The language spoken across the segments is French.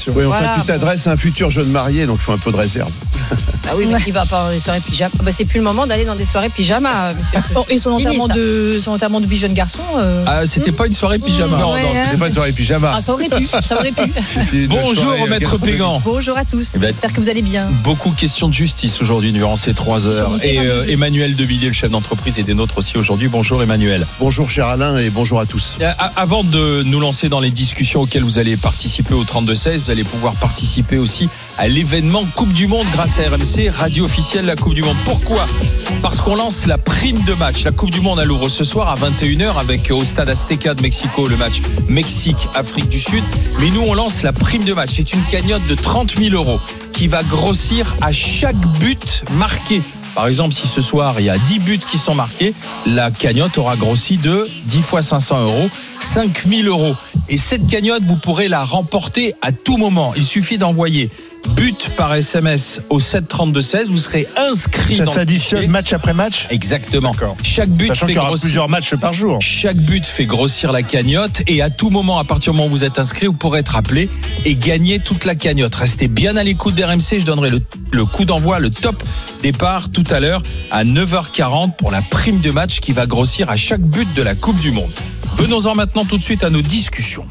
attention. Oui, Voilà, tu t'adresses à un futur jeune marié, donc il faut un peu de réserve. Ah oui, mais qui va pas dans des soirées pyjama. C'est plus le moment d'aller dans des soirées pyjama, monsieur. Et son enterrement de vie jeune garçon. C'était pas une soirée pyjama. Non, c'était pas une soirée pyjama. Ah, ça aurait pu. Bonjour Maître Pégan. Bonjour à tous. Eh ben, J'espère que vous allez bien. Beaucoup de questions de justice aujourd'hui durant ces 3 heures. Et Emmanuel Devilliers, le chef d'entreprise, est des nôtres aussi aujourd'hui. Bonjour Emmanuel. Bonjour cher Alain et bonjour à tous. Avant de nous lancer dans les discussions auxquelles vous allez participer au 32-16, vous allez pouvoir participer aussi à l'événement Coupe du Monde grâce à RMC, radio officielle de la Coupe du Monde. Pourquoi ? Parce qu'on lance la prime de match. La Coupe du Monde à Louvre ce soir à 21h avec au stade Azteca de Mexico le match Mexique-Afrique du Sud. Mais nous on lance la prime de match. C'est une cagnotte de 30 000 € qui va grossir à chaque but marqué. Par exemple, si ce soir il y a 10 buts qui sont marqués, la cagnotte aura grossi de 10 fois 500 €, 5 000 €. Et cette cagnotte, vous pourrez la remporter à tout moment. Il suffit d'envoyer but par SMS au 732-16. Vous serez inscrit. Ça s'additionne match après match. Exactement. D'accord. Chaque but Sachant fait qu'il y aura grossir plusieurs matchs par jour. Chaque but fait grossir la cagnotte et à tout moment, à partir du moment où vous êtes inscrit, vous pourrez être appelé et gagner toute la cagnotte. Restez bien à l'écoute d'RMC. Je donnerai le coup d'envoi, le top départ tout à l'heure à 9h40 pour la prime de match qui va grossir à chaque but de la Coupe du Monde. Venons-en maintenant tout de suite à nos discussions.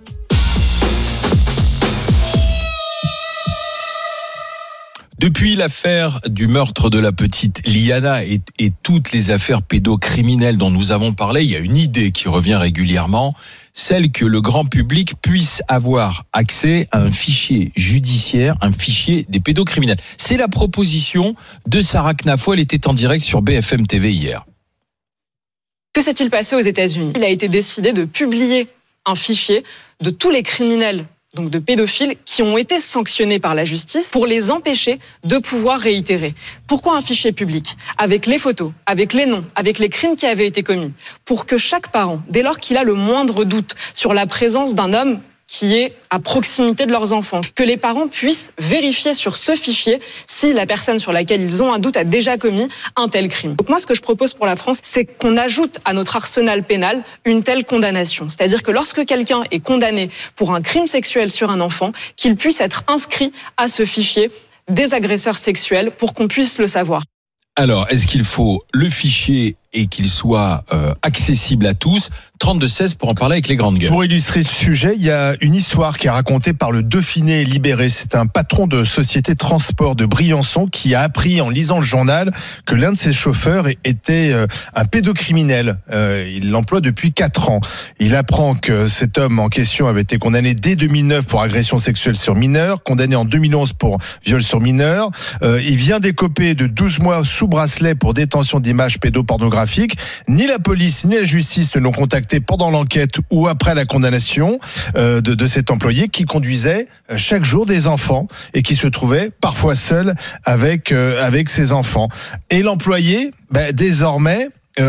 Depuis l'affaire du meurtre de la petite Liana et toutes les affaires pédocriminelles dont nous avons parlé, il y a une idée qui revient régulièrement, celle que le grand public puisse avoir accès à un fichier judiciaire, un fichier des pédocriminels. C'est la proposition de Sarah Knafo, elle était en direct sur BFM TV hier. Que s'est-il passé aux États-Unis ? Il a été décidé de publier un fichier de tous les criminels, donc de pédophiles, qui ont été sanctionnés par la justice pour les empêcher de pouvoir réitérer. Pourquoi un fichier public ? Avec les photos, avec les noms, avec les crimes qui avaient été commis. Pour que chaque parent, dès lors qu'il a le moindre doute sur la présence d'un homme qui est à proximité de leurs enfants, que les parents puissent vérifier sur ce fichier si la personne sur laquelle ils ont un doute a déjà commis un tel crime. Donc moi, ce que je propose pour la France, c'est qu'on ajoute à notre arsenal pénal une telle condamnation. C'est-à-dire que lorsque quelqu'un est condamné pour un crime sexuel sur un enfant, qu'il puisse être inscrit à ce fichier des agresseurs sexuels pour qu'on puisse le savoir. Alors, est-ce qu'il faut le fichier et qu'il soit accessible à tous ? 32-16 pour en parler avec les grandes gueules. Pour illustrer le sujet, il y a une histoire qui est racontée par le Dauphiné Libéré. C'est un patron de société transport de Briançon qui a appris en lisant le journal que l'un de ses chauffeurs était un pédocriminel. Il l'emploie depuis 4 ans. Il apprend que cet homme en question avait été condamné dès 2009 pour agression sexuelle sur mineur, condamné en 2011 pour viol sur mineur. Il vient d'écoper de 12 mois sous bracelet pour détention d'images pédopornographiques. Ni la police ni la justice ne l'ont contacté pendant l'enquête ou après la condamnation de cet employé qui conduisait chaque jour des enfants et qui se trouvait parfois seul avec ses enfants. Et l'employé, désormais,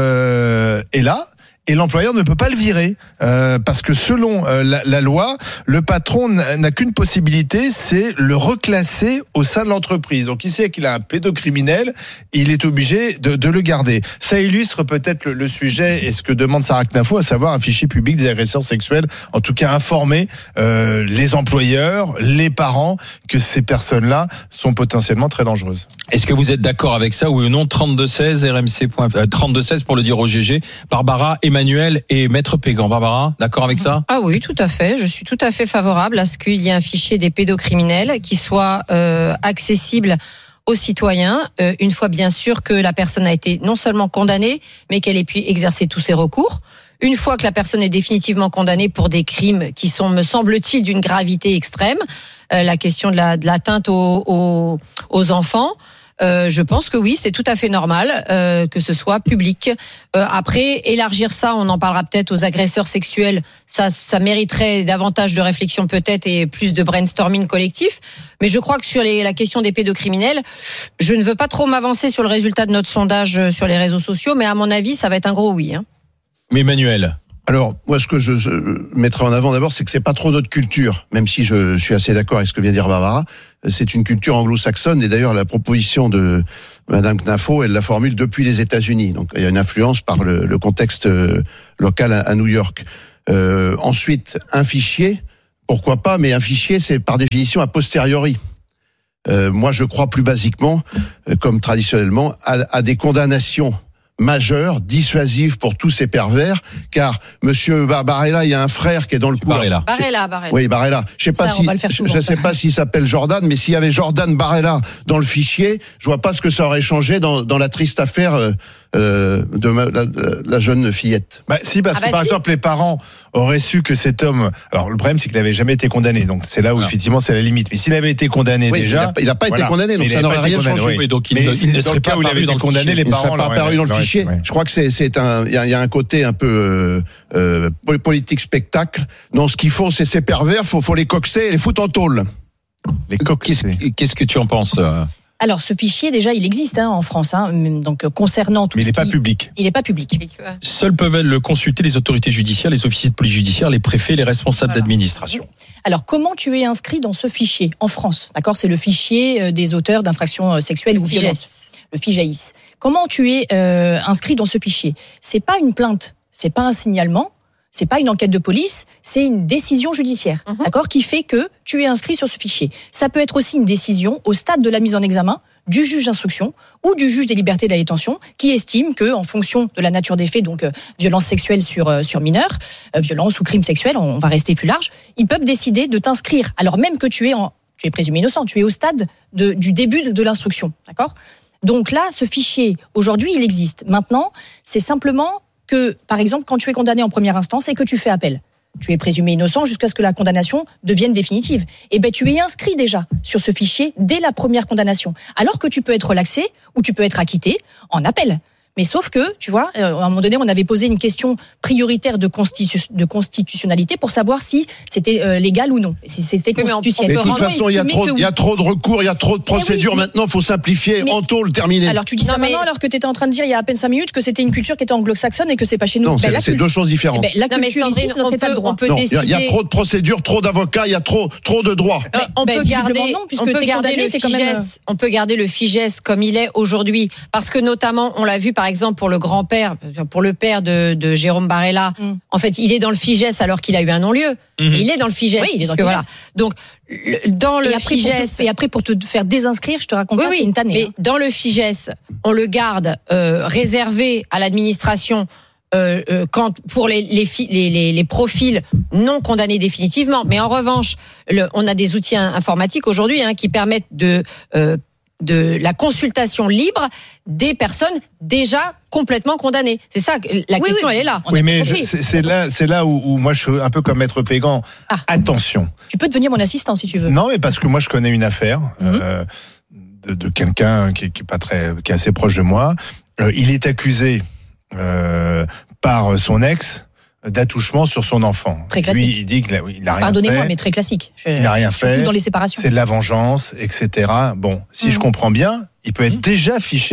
est là. Et l'employeur ne peut pas le virer parce que selon la loi, le patron n'a qu'une possibilité, c'est le reclasser au sein de l'entreprise. Donc il sait qu'il a un pédocriminel, il est obligé de le garder. Ça illustre peut-être le sujet et ce que demande Sarah Knafo, à savoir un fichier public des agresseurs sexuels, en tout cas informer les employeurs, les parents que ces personnes-là sont potentiellement très dangereuses. Est-ce que vous êtes d'accord avec ça, oui ou non ? 32-16, RMC. 32-16 pour le dire au GG. Barbara, Emmanuel et Maître Pégan. Barbara, d'accord avec ça ? Ah oui, tout à fait. Je suis tout à fait favorable à ce qu'il y ait un fichier des pédocriminels qui soit accessible aux citoyens, une fois bien sûr que la personne a été non seulement condamnée, mais qu'elle ait pu exercer tous ses recours. Une fois que la personne est définitivement condamnée pour des crimes qui sont, me semble-t-il, d'une gravité extrême, la question de l'atteinte aux enfants, je pense que oui, c'est tout à fait normal que ce soit public. Après, élargir ça, on en parlera peut-être aux agresseurs sexuels, ça mériterait davantage de réflexion peut-être et plus de brainstorming collectif. Mais je crois que sur la question des pédocriminels, je ne veux pas trop m'avancer sur le résultat de notre sondage sur les réseaux sociaux, mais à mon avis, ça va être un gros oui. Mais Emmanuel ? Alors, moi, ce que je mettrai en avant d'abord, c'est que c'est pas trop notre culture, même si je suis assez d'accord avec ce que vient de dire Barbara. C'est une culture anglo-saxonne, et d'ailleurs, la proposition de Madame Knafo, elle la formule depuis les États-Unis. Donc, il y a une influence par le contexte local à New York. Ensuite, un fichier. pourquoi pas, mais un fichier, c'est par définition a posteriori. Moi, je crois plus basiquement, comme traditionnellement, à des condamnations majeures, dissuasives pour tous ces pervers, car Monsieur Barella, il y a un frère qui est dans le coup. Barella. Oui, Barella. Je sais pas s'il s'appelle Jordan, mais s'il y avait Jordan Barella dans le fichier, je vois pas ce que ça aurait changé dans la triste affaire de la jeune fillette. Si, parce que par exemple, les parents auraient su que cet homme. Alors, le problème, c'est qu'il n'avait jamais été condamné. Donc, c'est là où, effectivement, c'est la limite. Mais s'il avait été condamné déjà. Il n'a pas été condamné, donc ça n'aurait rien changé. Oui, donc, il ne serait pas apparu dans le condamné, les parents. Il ne serait pas apparu dans le fichier. Je crois que il y a un côté un peu politique spectacle. Non, ce qu'il faut, c'est ces pervers, faut les coxer et les foutre en tôle. Qu'est-ce que tu en penses? Alors, ce fichier, déjà, il existe en France. Donc, concernant tout mais il n'est pas public. Il n'est pas public. Seuls peuvent le consulter les autorités judiciaires, les officiers de police judiciaire, les préfets, les responsables d'administration. Alors, comment tu es inscrit dans ce fichier en France? D'accord, c'est le fichier des auteurs d'infractions sexuelles ou violentes. Le FIJAIS. Comment tu es inscrit dans ce fichier? C'est pas une plainte, c'est pas un signalement. C'est pas une enquête de police, c'est une décision judiciaire, d'accord, qui fait que tu es inscrit sur ce fichier. Ça peut être aussi une décision au stade de la mise en examen du juge d'instruction ou du juge des libertés de la détention qui estime que, en fonction de la nature des faits, donc violence sexuelle sur mineurs, violence ou crime sexuel, on va rester plus large, ils peuvent décider de t'inscrire, alors même que tu es présumé innocent, tu es au stade du début de l'instruction, d'accord. Donc là, ce fichier, aujourd'hui, il existe. Maintenant, c'est simplement que, par exemple, quand tu es condamné en première instance et que tu fais appel, tu es présumé innocent jusqu'à ce que la condamnation devienne définitive. Et tu es inscrit déjà sur ce fichier dès la première condamnation. Alors que tu peux être relaxé ou tu peux être acquitté en appel. Mais sauf que, tu vois, à un moment donné, on avait posé une question prioritaire de constitutionnalité pour savoir si c'était légal ou non, si c'était constitutionnel. Mais de toute façon, il y a trop de recours, il y a trop de procédures. Maintenant, il faut simplifier, en tôle, terminer. Alors, tu dis ça maintenant, alors que tu étais en train de dire il y a à peine 5 minutes que c'était une culture qui était anglo-saxonne et que c'est pas chez nous. Non, c'est deux choses différentes. La culture ici, c'est notre état de droit. Il y a trop de procédures, trop d'avocats, il y a trop de droits. On peut garder le FIJAIS comme il est aujourd'hui, parce que notamment, on l'a vu par exemple pour le père de Jérôme Barella, en fait, il est dans le FIJAIS alors qu'il a eu un non-lieu. Il est dans le FIJAIS. Oui, il est dans le FIJAIS. Voilà. Donc, dans le FIJAIS. Et après, pour te faire désinscrire, je te raconte pas, c'est une tannée. Mais dans le FIJAIS, on le garde réservé à l'administration pour les profils non condamnés définitivement. Mais en revanche, on a des outils informatiques aujourd'hui qui permettent de la consultation libre des personnes déjà complètement condamnées. C'est ça, la question, elle est là. Oui, mais c'est là où moi je suis un peu comme Maître Pégan. Attention. Tu peux devenir mon assistant si tu veux. Non, mais parce que moi je connais une affaire de quelqu'un qui est assez proche de moi. Il est accusé par son ex d'attouchement sur son enfant. Très classique. Lui, il dit qu'il n'a rien fait. Pardonnez-moi, mais très classique. Il n'a rien fait. Dans les séparations. C'est de la vengeance, etc. Bon, si je comprends bien, il peut être déjà fiché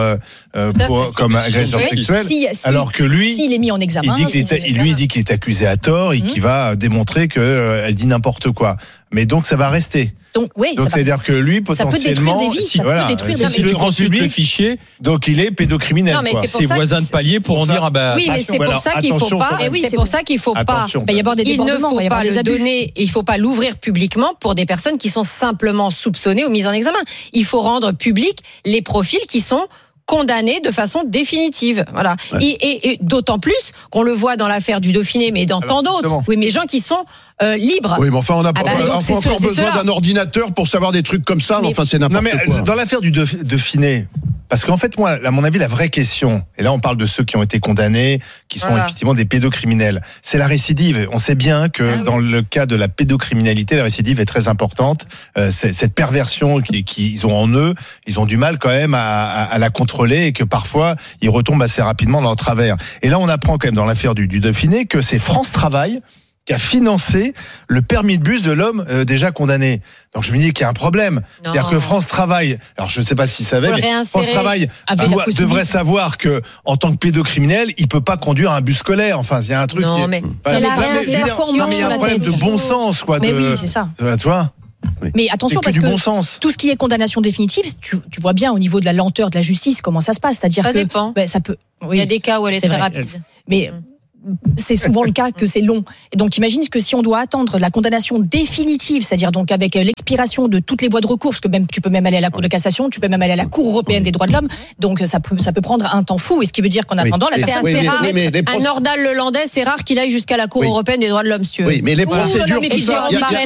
comme agresseur sexuel, alors que lui, s'il est mis en examen, il dit qu'il est accusé à tort et qu'il va démontrer qu'elle dit n'importe quoi. Mais donc ça va rester. Donc c'est-à-dire que lui potentiellement, ça peut détruire des vies. Si tu consultes le fichier, donc il est pédocriminel. Ses voisins de palier pourront dire oui, mais c'est pour ça qu'il faut pas. C'est pour ça qu'il faut pas. Il va y avoir des débordements, il ne faut pas le donner. Il faut pas l'ouvrir publiquement pour des personnes qui sont simplement soupçonnées ou mises en examen. Il faut rendre public les profils qui sont condamnés de façon définitive. Voilà. Ouais. Et d'autant plus qu'on le voit dans l'affaire du Dauphiné, mais dans tant d'autres. Oui, mais gens qui sont libres. Oui, mais enfin, on a encore besoin d'un ordinateur pour savoir des trucs comme ça. Mais enfin, c'est n'importe quoi. Dans l'affaire du Dauphiné, parce qu'en fait, moi, à mon avis, la vraie question, et là, on parle de ceux qui ont été condamnés, qui sont effectivement des pédocriminels, c'est la récidive. On sait bien que dans le cas de la pédocriminalité, la récidive est très importante. Cette perversion qu'ils ont en eux, ils ont du mal quand même à la contrôler et que parfois, ils retombent assez rapidement dans le travers. Et là, on apprend quand même dans l'affaire du Dauphiné que c'est France Travail qui a financé le permis de bus de l'homme déjà condamné. Donc je me dis qu'il y a un problème. C'est-à-dire que France Travail, alors je ne sais pas s'il savait, mais France Travail devrait savoir que en tant que pédocriminel, il peut pas conduire un bus scolaire. Enfin, il y a un truc. Non, mais c'est la réinsertion. Il y a un problème de bon sens, quoi. Mais oui, c'est ça. Tu vois. Oui. Mais attention, parce que tout ce qui est condamnation définitive, tu vois bien au niveau de la lenteur de la justice comment ça se passe. C'est-à-dire ça dépend. Ça peut. Il y a des cas où elle est très rapide. Mais c'est souvent le cas que c'est long. Et donc imagine que si on doit attendre la condamnation définitive, c'est-à-dire donc avec l'expiration de toutes les voies de recours, parce que même tu peux même aller à la Cour de cassation, tu peux même aller à la Cour européenne des droits de l'homme, donc ça peut prendre un temps fou. Et ce qui veut dire qu'en attendant, la personne, c'est rare. Un Nordal Lelandais, c'est rare qu'il aille jusqu'à la Cour européenne des droits de l'homme, si tu veux. Oui, mais les procédures, il y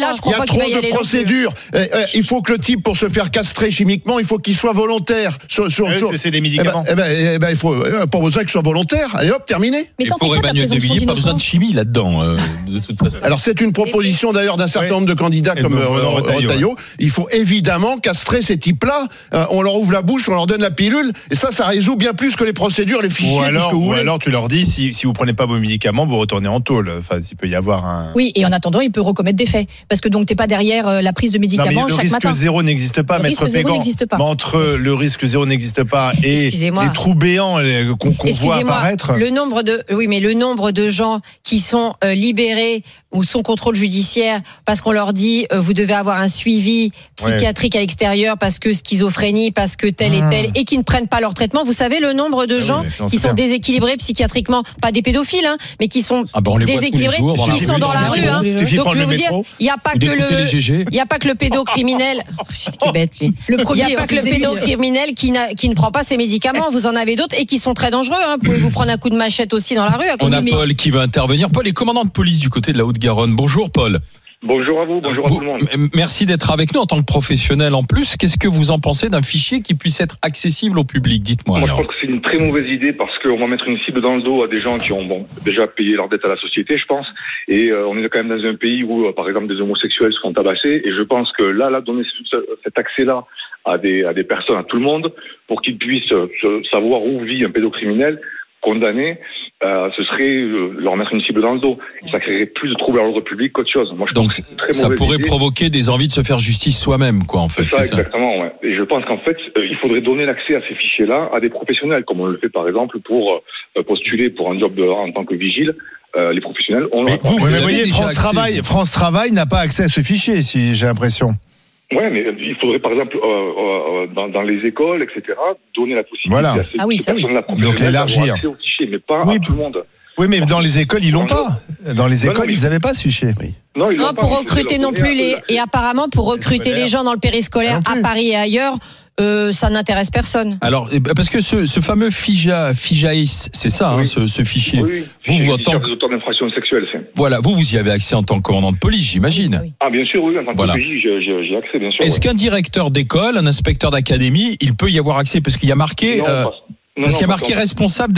a trop de procédures. Il faut que le type, pour se faire castrer chimiquement, il faut qu'il soit volontaire. C'est des médicaments. Il faut pas besoin qu'il soit volontaire. Allez hop, terminé. Et pour Emmanuel de Villiers, pas besoin de chimie là-dedans, de toute façon. Alors c'est une proposition d'ailleurs d'un certain nombre de candidats comme Retailleau. Il faut évidemment castrer ces types-là. On leur ouvre la bouche, on leur donne la pilule, et ça résout bien plus que les procédures, les fichiers, tout ce que vous voulez. Ou alors tu leur dis, si vous prenez pas vos médicaments, vous retournez en tôle. Enfin, il peut y avoir un... Oui, et en attendant, il peut recommettre des faits. Parce que donc t'es pas derrière la prise de médicaments chaque matin. Le risque zéro n'existe pas, Maître Pégan. Mais entre le risque zéro n'existe pas et les trous béants qu'on voit apparaître... Le nombre de gens qui sont libérés ou sous contrôle judiciaire parce qu'on leur dit vous devez avoir un suivi psychiatrique à l'extérieur parce que schizophrénie, parce que tel et tel, et qui ne prennent pas leur traitement. Vous savez le nombre de gens qui sont déséquilibrés psychiatriquement, pas des pédophiles, mais qui sont déséquilibrés, qui sont dans la rue. Donc je vais vous dire, il n'y a pas que le pédocriminel. Qui bête lui. Il n'y a pas que le pédocriminel qui ne prend pas ses médicaments. Vous en avez d'autres et qui sont très dangereux. Vous pouvez vous prendre un coup de machette aussi dans la rue. On a Paul qui veut intervenir. Paul est commandant de police du côté de la Haute-Garonne. Bonjour Paul. Bonjour à vous, bonjour à tout le monde. Merci d'être avec nous en tant que professionnel en plus. Qu'est-ce que vous en pensez d'un fichier qui puisse être accessible au public? Dites-moi. Moi, je crois que c'est une très mauvaise idée parce qu'on va mettre une cible dans le dos à des gens qui ont déjà payé leur dette à la société, je pense. Et on est quand même dans un pays où, par exemple, des homosexuels se font tabasser. Et je pense que là, donner cet accès-là à des personnes, à tout le monde, pour qu'ils puissent savoir où vit un pédocriminel condamné, ce serait leur mettre une cible dans le dos. Ça créerait plus de troubles à l'ordre public qu'autre chose. Moi, je donc ça pourrait provoquer des envies de se faire justice soi-même, quoi, en fait. C'est ça, exactement, ouais. Et je pense qu'en fait, il faudrait donner l'accès à ces fichiers-là à des professionnels, comme on le fait par exemple pour postuler pour un job en tant que vigile. Les professionnels ont... Vous voyez, France Travail n'a pas accès à ce fichier, si j'ai l'impression. Ouais, mais il faudrait par exemple dans les écoles, etc., donner la possibilité à ces personnes-là donc élargir accès au fichier, mais pas à tout le monde. Oui, mais dans les écoles, ils l'ont pas. Dans les écoles, ils n'avaient pas ce fichier. Oui. Non, pour recruter non plus et apparemment pour recruter les gens dans le périscolaire à Paris et ailleurs. Ça n'intéresse personne. Alors, parce que ce fameux FIJAIS, c'est ça, ce fichier. Oui. Vous, en tant que auteur d'infractions sexuelles, voilà, vous y avez accès en tant que commandant de police, j'imagine. Ah, bien sûr, oui, en tant que PJ, j'ai accès, bien sûr. Est-ce qu'un directeur d'école, un inspecteur d'académie, il peut y avoir accès? Parce qu'il y a marqué, parce qu'il y a marqué responsable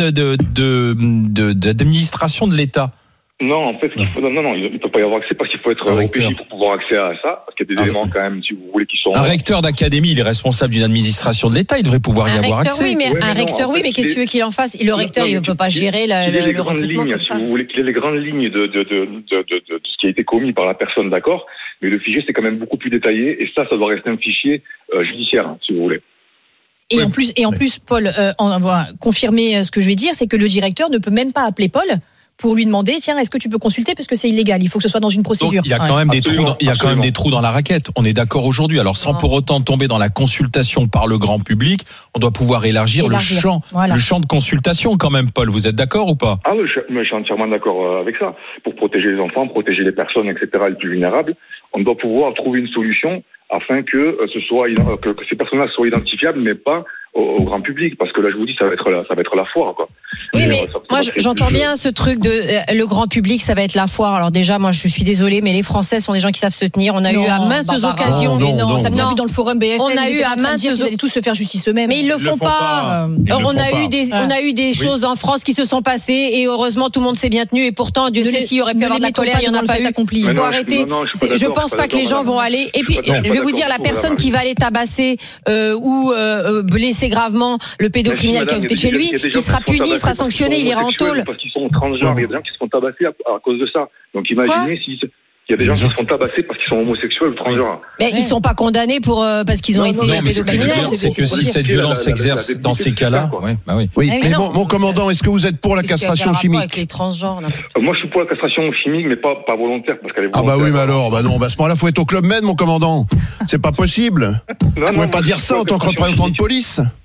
d'administration de l'État. Non, en fait, il ne peut pas y avoir accès parce qu'il faut être au PJ pour pouvoir accès à ça, parce qu'il y a des éléments quand même, si vous voulez, qui sont... Un recteur d'académie, il est responsable d'une administration de l'État, il devrait pouvoir y avoir accès. Oui, mais un recteur, mais qu'est-ce que tu veux qu'il en fasse? Le recteur, il ne peut pas gérer le recrutement comme ça. Si vous voulez qu'il ait les grandes lignes de ce qui a été commis par la personne, d'accord, mais le fichier, c'est quand même beaucoup plus détaillé, et ça doit rester un fichier judiciaire, si vous voulez. Et en plus, Paul, on va confirmer ce que je vais dire, c'est que le directeur ne peut même pas appeler Paul pour lui demander, tiens, est-ce que tu peux consulter parce que c'est illégal, il faut que ce soit dans une procédure. Donc, il y a quand même des trous dans la raquette. On est d'accord aujourd'hui. Alors sans pour autant tomber dans la consultation par le grand public, on doit pouvoir élargir le champ de consultation quand même, Paul. Vous êtes d'accord ou pas? Ah oui, je suis entièrement d'accord avec ça. Pour protéger les enfants, protéger les personnes, etc., les plus vulnérables, on doit pouvoir trouver une solution afin que ces personnes-là soient identifiables, mais pas au grand public, parce que là je vous dis ça va être la foire, quoi. Oui, mais moi j'entends bien ce truc de le grand public, ça va être la foire. Alors déjà, moi je suis désolée, mais les Français sont des gens qui savent se tenir. On a eu à maintes occasions, t'as bien vu dans le forum BFM, on a eu à maintes occasions, ils allaient tous se faire justice eux-mêmes. Mais ils le font pas. On a eu des choses en France qui se sont passées et heureusement tout le monde s'est bien tenu. Et pourtant, Dieu sait s'il y aurait pu avoir de la colère, il y en a pas eu. Il faut arrêter. Je pense pas que les gens vont aller. Et puis je vais vous dire, la personne qui va aller tabasser ou blesser gravement le pédocriminel qui est à côté de chez lui, il sera puni, il sera sanctionné, il ira en tôle. Parce qu'ils sont transgenres, il y a des gens qui se font tabasser à cause de ça. Donc imaginez s'il y a des gens qui se font tabasser parce qu'ils sont homosexuels ou transgenres. Mais ils sont pas condamnés parce qu'ils ont été pédocriminels. C'est que si cette violence s'exerce dans ces cas-là, oui. Mais mon commandant, est-ce que vous êtes pour la castration chimique? Avec les transgenres. Moi, je suis pour la castration chimique, mais pas volontaire, parce qu'elle est volontaire. Ah bah oui, mais alors, à ce moment-là, faut être au Club Med, mon commandant. C'est pas possible. Vous pouvez pas dire ça en tant que représentant de police.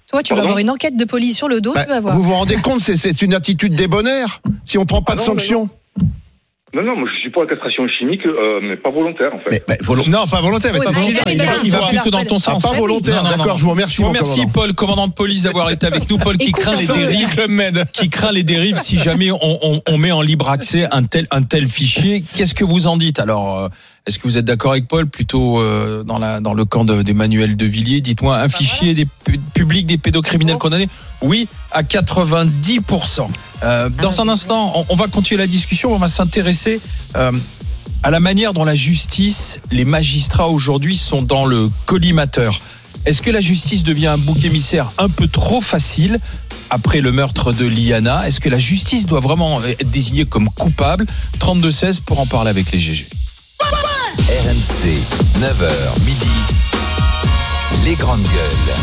Toi, tu vas avoir une enquête de police sur le dos, tu vas voir. Vous vous rendez compte, c'est une attitude débonnaire si on prend pas de sanctions. Non, moi je suis pour la castration chimique, mais pas volontaire en fait. Non, pas volontaire, mais Oui, pas mais volontaire. Il va plutôt dans ton sens. Pas volontaire, Non. d'accord, je vous remercie. Je vous remercie, Paul, commandant de police, d'avoir été avec nous. Paul qui craint les dérives si jamais on met en libre accès un tel fichier. Qu'est-ce que vous en dites? Alors, est-ce que vous êtes d'accord avec Paul, plutôt dans le camp d'Emmanuel de Villiers? Dites-moi, un fichier public des pédocriminels condamnés? Oui, à 90%. Dans un instant, on va continuer la discussion. On va s'intéresser à la manière dont la justice, les magistrats aujourd'hui sont dans le collimateur. Est-ce que la justice devient un bouc émissaire un peu trop facile après le meurtre de Liana? Est-ce que la justice doit vraiment être désignée comme coupable? 32-16 pour en parler avec les GG. RMC, 9h midi, les grandes gueules.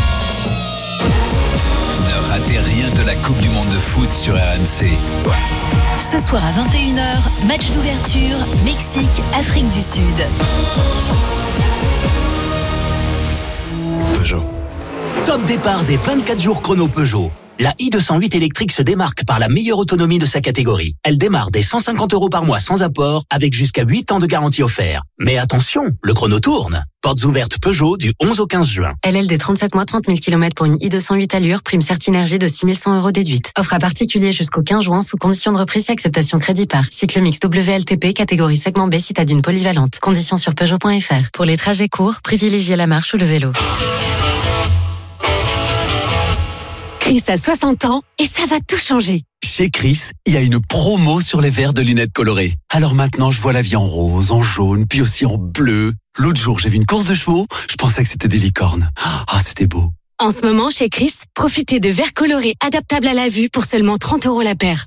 Ne ratez rien de la Coupe du Monde de foot sur RMC. Ce soir à 21h, match d'ouverture, Mexique, Afrique du Sud. Peugeot. Top départ des 24 jours chrono Peugeot. La i208 électrique se démarque par la meilleure autonomie de sa catégorie. Elle démarre dès 150 € par mois sans apport, avec jusqu'à 8 ans de garantie offert. Mais attention, le chrono tourne. Portes ouvertes Peugeot du 11 au 15 juin. LLD 37 mois, 30 000 km pour une i208 allure, prime Certinergie de 6 100 € déduite. Offre à particulier jusqu'au 15 juin sous condition de reprise et acceptation crédit par. Cycle mix WLTP, catégorie segment B, citadine polyvalente. Conditions sur Peugeot.fr. Pour les trajets courts, privilégiez la marche ou le vélo. Chris a 60 ans et ça va tout changer. Chez Chris, il y a une promo sur les verres de lunettes colorées. Alors maintenant, je vois la vie en rose, en jaune, puis aussi en bleu. L'autre jour, j'ai vu une course de chevaux, je pensais que c'était des licornes. Ah, c'était beau. En ce moment, chez Chris, profitez de verres colorés adaptables à la vue pour seulement 30 € la paire.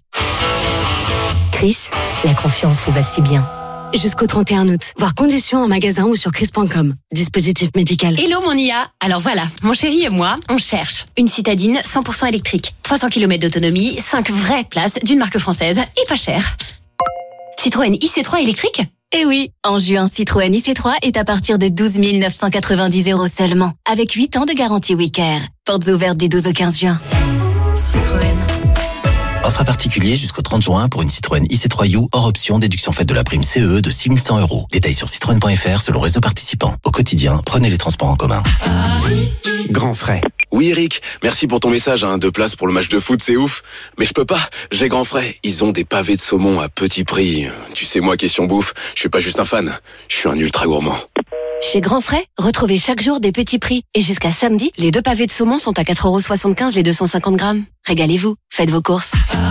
Chris, la confiance vous va si bien. Jusqu'au 31 août. Voir conditions en magasin ou sur chris.com. Dispositif médical. Hello mon IA. Alors voilà, mon chéri et moi, on cherche une citadine 100% électrique. 300 km d'autonomie, 5 vraies places d'une marque française et pas cher. Citroën IC3 électrique ? Eh oui, en juin, Citroën IC3 est à partir de 12 990 € seulement, avec 8 ans de garantie Wicker. Portes ouvertes du 12 au 15 juin. Citroën. Offre à particulier jusqu'au 30 juin pour une Citroën IC3U hors option, déduction faite de la prime CE de 6 100 €. Détails sur citroën.fr selon réseau participant. Au quotidien, prenez les transports en commun. Grand frais. Oui Eric, merci pour ton message, 2 places pour le match de foot, c'est ouf. Mais je peux pas, j'ai Grand frais. Ils ont des pavés de saumon à petit prix. Tu sais moi, question bouffe, je suis pas juste un fan, je suis un ultra gourmand. Chez Grand Frais, retrouvez chaque jour des petits prix. Et jusqu'à samedi, les 2 pavés de saumon sont à 4,75 € les 250 grammes. Régalez-vous, faites vos courses.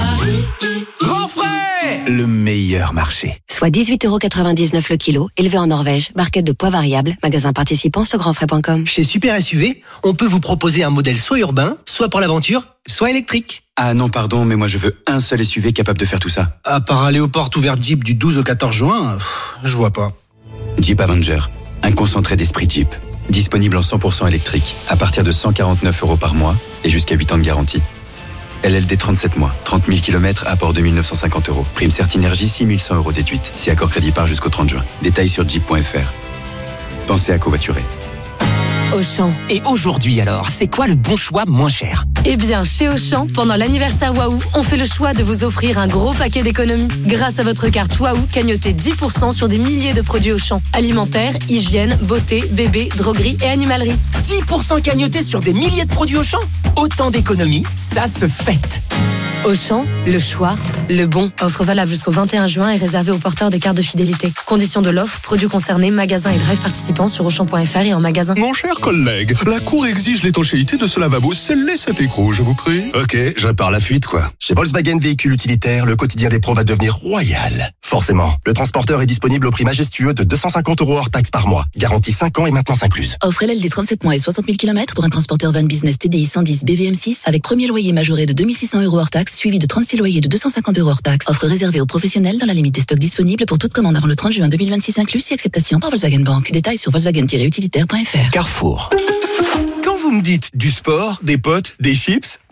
Grand frais, le meilleur marché. Soit 18,99 € le kilo, élevé en Norvège, barquette de poids variable, magasin participant sur grandfrais.com. Chez Super SUV, on peut vous proposer un modèle soit urbain, soit pour l'aventure, soit électrique. Ah non, pardon, mais moi je veux un seul SUV capable de faire tout ça. À part aller aux portes ouvertes Jeep du 12 au 14 juin, je vois pas. Jeep Avenger, un concentré d'esprit Jeep. Disponible en 100% électrique, à partir de 149 € par mois et jusqu'à 8 ans de garantie. LLD 37 mois, 30 000 km, apport 2 950 €. Prime Certinergie, 6 100 € déduite. Si accord crédit par jusqu'au 30 juin. Détails sur jeep.fr. Pensez à covoiturer. Auchan. Et aujourd'hui alors, c'est quoi le bon choix moins cher ? Eh bien, chez Auchan, pendant l'anniversaire Waouh, on fait le choix de vous offrir un gros paquet d'économies. Grâce à votre carte Waouh, cagnotez 10% sur des milliers de produits Auchan. Alimentaire, hygiène, beauté, bébé, droguerie et animalerie. 10% cagnotés sur des milliers de produits Auchan ? Autant d'économies, ça se fête. Auchan, le choix, le bon. Offre valable jusqu'au 21 juin et réservée aux porteurs des cartes de fidélité. Conditions de l'offre, produits concernés, magasins et drive participants sur Auchan.fr et en magasin. Mon cher collègue, la Cour exige l'étanchéité de ce lavabo. Scellez cet écrou, je vous prie. Ok, je répare la fuite, quoi. Chez Volkswagen Véhicules Utilitaires, le quotidien des pros va devenir royal. Forcément, le transporteur est disponible au prix majestueux de 250 € hors taxe par mois. Garantie 5 ans et maintenance incluse. Offre LLD 37 mois et 60 000 km pour un transporteur van business TDI 110 BVM6 avec premier loyer majoré de 2 600 € hors taxe, suivi de 36 loyers de 250 € hors taxe. Offre réservée aux professionnels dans la limite des stocks disponibles pour toute commande avant le 30 juin 2026 inclus, si acceptation par Volkswagen Bank. Détails sur volkswagen-utilitaire.fr. Carrefour. Quand vous me dites du sport, des potes, des chips,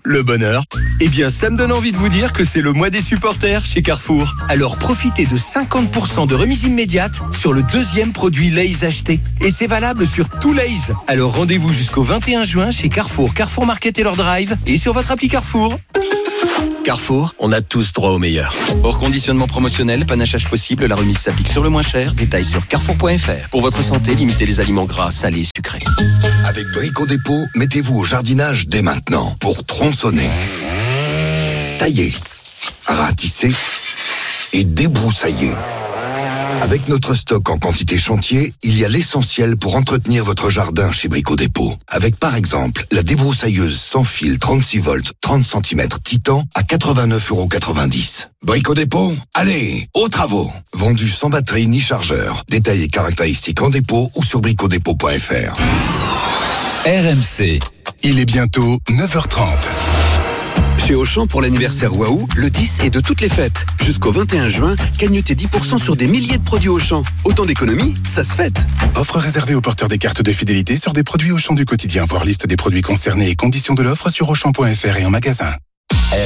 Le bonheur. Eh bien, ça me donne envie de vous dire que c'est le mois des supporters chez Carrefour. Alors profitez de 50% de remise immédiate sur le deuxième produit Lay's acheté. Et c'est valable sur tout Lay's. Alors rendez-vous jusqu'au 21 juin chez Carrefour, Carrefour Market et leur Drive et sur votre appli Carrefour. Carrefour, on a tous droit au meilleur. Hors conditionnement promotionnel, panachage possible, la remise s'applique sur le moins cher. Détails sur carrefour.fr. Pour votre santé, limitez les aliments gras, salés, sucrés. Avec Brico Dépôt, mettez-vous au jardinage dès maintenant pour tronçonner, tailler, ratisser et débroussailler. Avec notre stock en quantité chantier, il y a l'essentiel pour entretenir votre jardin chez Brico Dépôt. Avec par exemple la débroussailleuse sans fil 36 volts 30 cm Titan à 89,90 €. Brico Dépôt, allez, aux travaux. Vendu sans batterie ni chargeur. Détails et caractéristiques en dépôt ou sur bricodépôt.fr. RMC. Il est bientôt 9h30. Chez Auchan, pour l'anniversaire Waouh, le 10 est de toutes les fêtes. Jusqu'au 21 juin, cagnotez 10% sur des milliers de produits Auchan. Autant d'économies, ça se fête. Offre réservée aux porteurs des cartes de fidélité sur des produits Auchan du quotidien. Voir liste des produits concernés et conditions de l'offre sur Auchan.fr et en magasin.